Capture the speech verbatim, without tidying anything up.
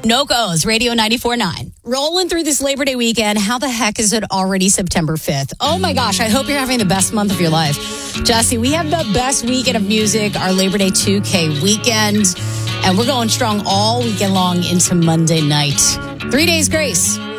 NoCo's Radio ninety-four point nine. Rolling through this Labor Day weekend. How the heck is it already September fifth? Oh my gosh, I hope you're having the best month of your life. Jesse, we have the best weekend of music, our Labor Day two K weekend, and we're going strong all weekend long into Monday night. Three days grace.